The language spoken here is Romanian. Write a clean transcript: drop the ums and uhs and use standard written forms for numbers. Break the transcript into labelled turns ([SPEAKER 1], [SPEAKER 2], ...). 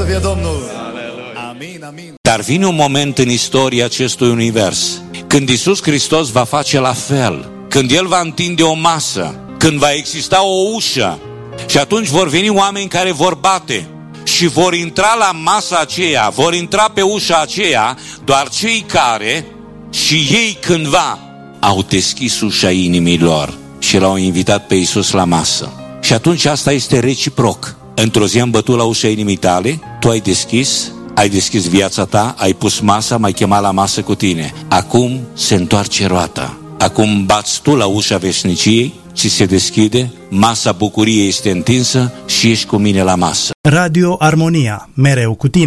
[SPEAKER 1] să fie Domnul! Amin, amin.
[SPEAKER 2] Dar vine un moment în istoria acestui univers când Iisus Hristos va face la fel, când El va întinde o masă, când va exista o ușă și atunci vor veni oameni care vor bate și vor intra la masa aceea, vor intra pe ușa aceea doar cei care și ei cândva au deschis ușa inimii lor și l-au invitat pe Iisus la masă. Și atunci asta este reciproc. Într-o zi am bătut la ușa inimii tale, tu ai deschis viața ta, ai pus masa, m-ai chemat la masă cu tine. Acum se întoarce roata. Acum bați tu la ușa veșniciei, ți se deschide, masa bucuriei este întinsă și ești cu mine la masă.
[SPEAKER 3] Radio Armonia, mereu cu tine.